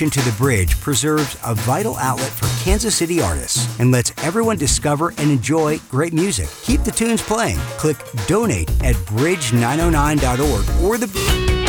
to the Bridge preserves a vital outlet for Kansas City artists and lets everyone discover and enjoy great music. Keep the tunes playing. Click donate at bridge909.org or the